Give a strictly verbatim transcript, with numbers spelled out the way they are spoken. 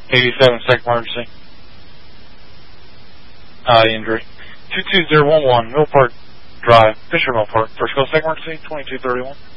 eighty-seven, second emergency. Uh, injury. two two zero one one, Mill Park Drive, Fisher Mill Park. First call, second emergency, twenty-two thirty-one.